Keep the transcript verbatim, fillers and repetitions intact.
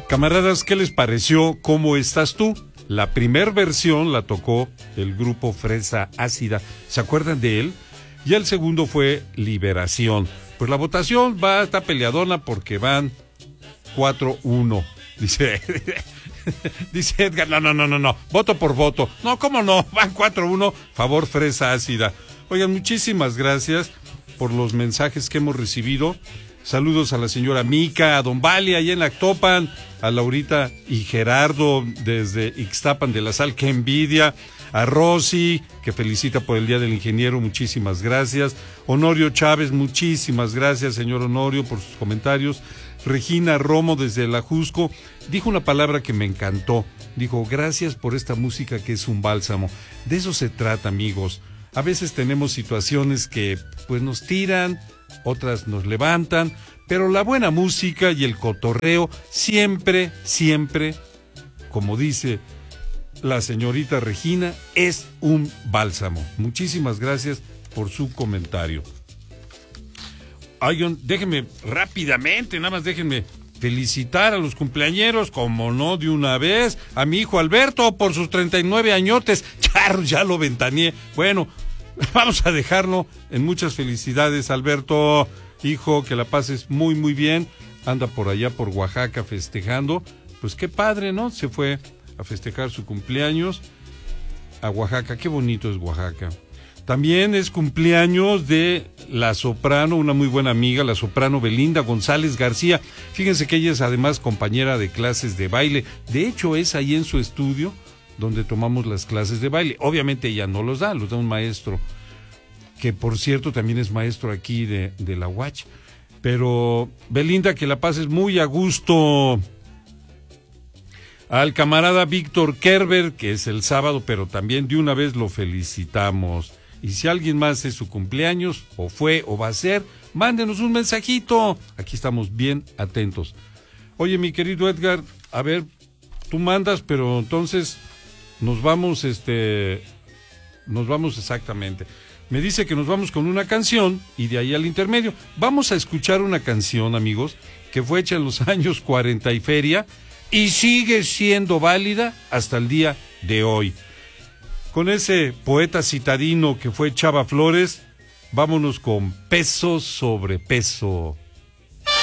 Camaradas, ¿qué les pareció ¿Cómo estás tú? La primer versión la tocó el grupo Fresa Ácida, ¿se acuerdan de él? Y el segundo fue Liberación. Pues la votación va, está peleadona porque van cuatro uno, dice, dice Edgar, no, no, no, no, no, voto por voto. No, ¿cómo no? Van cuatro uno, favor Fresa Ácida. Oigan, muchísimas gracias por los mensajes que hemos recibido. Saludos a la señora Mica, a Don Vali, allá en Actopan, a Laurita y Gerardo desde Ixtapan de la Sal, qué envidia, a Rosy, que felicita por el Día del Ingeniero, muchísimas gracias, Honorio Chávez, muchísimas gracias, señor Honorio, por sus comentarios, Regina Romo desde el Ajusco, dijo una palabra que me encantó, dijo, gracias por esta música que es un bálsamo, de eso se trata, amigos, a veces tenemos situaciones que pues nos tiran, otras nos levantan, pero la buena música y el cotorreo siempre, siempre, como dice la señorita Regina, es un bálsamo. Muchísimas gracias por su comentario. Ay, déjenme rápidamente, nada más déjenme felicitar a los cumpleañeros, como no de una vez, a mi hijo Alberto por sus treinta y nueve añotes, ya, ya lo ventaneé. Bueno, vamos a dejarlo en muchas felicidades, Alberto, hijo, que la pases muy, muy bien. Anda por allá por Oaxaca festejando. Pues qué padre, ¿no? Se fue a festejar su cumpleaños a Oaxaca. Qué bonito es Oaxaca. También es cumpleaños de la soprano, una muy buena amiga, la soprano Belinda González García. Fíjense que ella es además compañera de clases de baile. De hecho, es ahí en su estudio donde tomamos las clases de baile. Obviamente ella no los da, los da un maestro, que por cierto también es maestro aquí de, de la U A C. Pero Belinda, que la pases muy a gusto. Al camarada Víctor Kerber, que es el sábado, pero también de una vez lo felicitamos. Y si alguien más es su cumpleaños, o fue, o va a ser, mándenos un mensajito. Aquí estamos bien atentos. Oye, mi querido Edgar, a ver, tú mandas, pero entonces nos vamos, este, nos vamos exactamente. Me dice que nos vamos con una canción y de ahí al intermedio. Vamos a escuchar una canción, amigos, que fue hecha en los años cuarenta y feria y sigue siendo válida hasta el día de hoy. Con ese poeta citadino que fue Chava Flores, vámonos con Peso sobre Peso.